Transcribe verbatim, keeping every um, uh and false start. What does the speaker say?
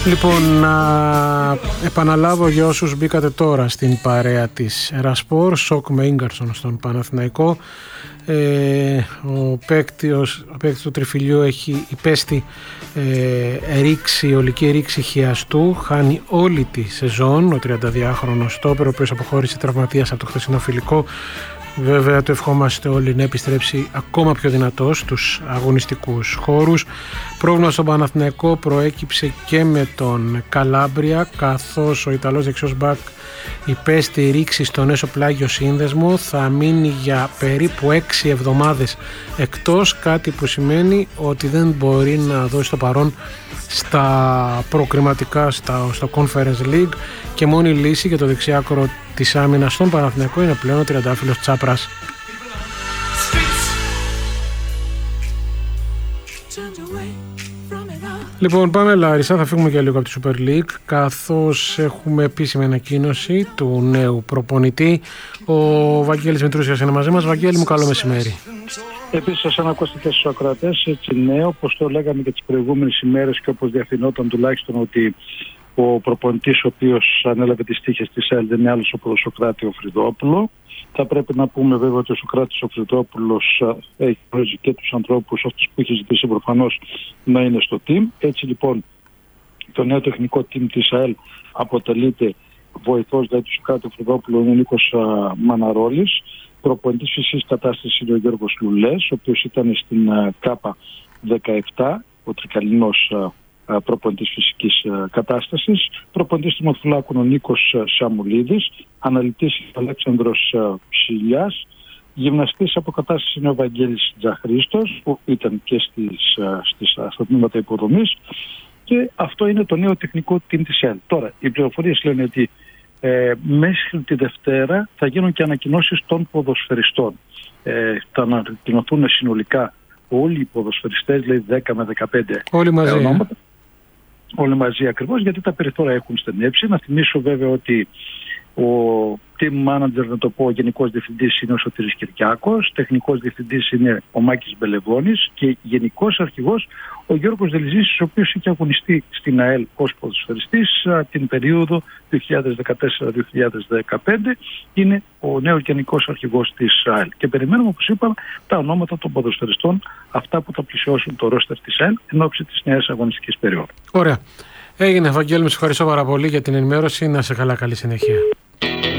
Λοιπόν, να επαναλάβω για όσους μπήκατε τώρα στην παρέα της Ρασπορ, Σοκ με Ίγκαρσον στον Παναθηναϊκό. Ε, ο παίκτης του Τριφυλιού έχει υπέστη ε, ρήξη, ολική ρήξη χιαστού, χάνει όλη τη σεζόν. Ο τριανταδυάχρονος στόπερ, ο οποίος αποχώρησε τραυματίας από το χθεσινό φιλικό. Βέβαια το ευχόμαστε όλοι να επιστρέψει ακόμα πιο δυνατός στους αγωνιστικούς χώρους. Πρόβλημα στον Παναθηναϊκό προέκυψε και με τον Καλάμπρια, καθώς ο Ιταλός δεξιός μπακ υπέστη ρήξη στον έσω-πλάγιο σύνδεσμο. Θα μείνει για περίπου έξι εβδομάδες εκτός, κάτι που σημαίνει ότι δεν μπορεί να δώσει το παρόν στα προκριματικά, στα, στο Conference League, και μόνη λύση για το δεξιάκρο της άμυνας στον Παναθηναϊκό είναι πλέον ο τριαντάφυλλος Τσάπρας. Λοιπόν, πάμε Λάρισα, θα φύγουμε και λίγο από τη Super League, καθώς έχουμε επίσημη ανακοίνωση του νέου προπονητή. Ο Βαγγέλης Μητρούσιας είναι μαζί μας. Βαγγέλη μου, καλό μεσημέρι. Επίσης, σας ανακούστηκε στους ακροατές, έτσι νέο, όπως το λέγαμε και τις προηγούμενες ημέρες και όπως διαφηνόταν τουλάχιστον, ότι ο προπονητής ο οποίος ανέλαβε τις τύχες της ΕΛ δεν είναι άλλος από τον Σωκράτη ο Φρυδόπουλο. Θα πρέπει να πούμε βέβαια ότι ο Σωκράτης ο Φρυδόπουλος έχει γνωρίζει και τους ανθρώπους αυτούς που είχε ζητήσει προφανώς να είναι στο team. Έτσι λοιπόν το νέο τεχνικό team της ΑΕΛ αποτελείται βοηθός δηλαδή του Σωκράτη ο Φρυδόπουλου, είναι ο Νίκος Μαναρόλης. Προπονητής φυσικής κατάστασης είναι ο Γιώργος Λουλές, ο οποίος ήταν στην ΚΑΠΑ δεκαεπτά, ο Τρικαλινός προπονητής φυσικής κατάστασης. Προπονητής του Μαθουλάκου ο Νίκος Σαμουλίδης. Αναλυτής ο Αλέξανδρος Ψηλιάς. Γυμναστής αποκατάστασης είναι ο Βαγγέλης Τζαχρίστος, που ήταν και στις, στις, στα τμήματα υποδομής. Και αυτό είναι το νέο τεχνικό team της ΕΛ. Τώρα, οι πληροφορίες λένε ότι ε, μέχρι τη Δευτέρα θα γίνουν και ανακοινώσεις των ποδοσφαιριστών. Ε, θα ανακοινωθούν συνολικά όλοι οι ποδοσφαιριστές, δηλαδή δέκα με δεκαπέντε όλοι μαζί, ονόματα. Όλοι μαζί ακριβώς, γιατί τα περιθώρια έχουν στενέψει. Να θυμίσω βέβαια ότι ο team manager, να το πω, ο γενικός διευθυντής είναι ο Σωτήρης Κυριάκος, τεχνικός διευθυντής είναι ο Μάκης Μπελεβώνης και γενικός αρχηγός ο Γιώργος Δελιζής, ο οποίος είχε αγωνιστεί στην ΑΕΛ ως ποδοσφαιριστής την περίοδο δύο χιλιάδες δεκατέσσερα δύο χιλιάδες δεκαπέντε. Είναι ο νέος γενικός αρχηγός της ΑΕΛ. Και περιμένουμε, όπως είπαμε, τα ονόματα των ποδοσφαιριστών, αυτά που θα πλησιώσουν το ρόστερ της ΑΕΛ εν ώψη της νέας αγωνιστικής περίοδου. Ωραία. Έγινε, Βαγγέλη, με ευχαριστώ πάρα πολύ για την ενημέρωση. Να σε καλά, καλή συνέχεια.